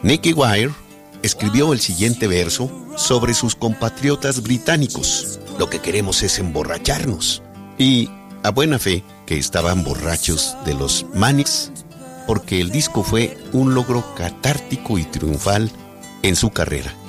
Nicky Wire escribió el siguiente verso sobre sus compatriotas británicos. Lo que queremos es emborracharnos. Y a buena fe que estaban borrachos de los Manics, porque el disco fue un logro catártico y triunfal en su carrera.